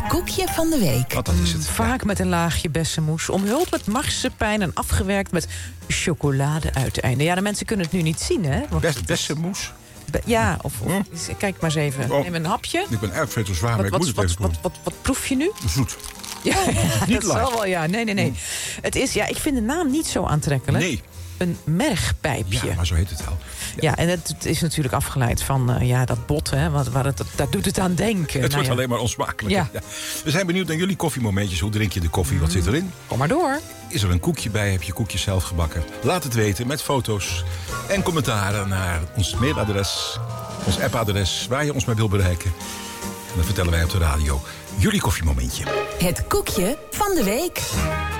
koekje van de week. Want dat is het. Vaak met een laagje bessenmoes. Omhuld met marsepein en afgewerkt met chocolade-uiteinden. Ja, de mensen kunnen het nu niet zien, hè? Bessenmoes? Ja, kijk maar eens even. Neem een hapje. Ik ben erg zo zwaar, maar ik moet het even proeven. Wat proef je nu? Zoet. Ja, niet dat zal wel, ja. Nee. Het is, ik vind de naam niet zo aantrekkelijk. Nee. Een mergpijpje. Ja, maar zo heet het wel. Ja, en het is natuurlijk afgeleid van dat bot, hè, daar doet het aan denken. Het wordt alleen maar onsmakelijker. Ja. Ja. We zijn benieuwd naar jullie koffiemomentjes. Hoe drink je de koffie? Wat zit erin? Kom maar door. Is er een koekje bij? Heb je koekjes zelf gebakken? Laat het weten met foto's en commentaren naar ons mailadres, ons appadres, waar je ons maar wil bereiken. En dan vertellen wij op de radio jullie koffiemomentje. Het koekje van de week.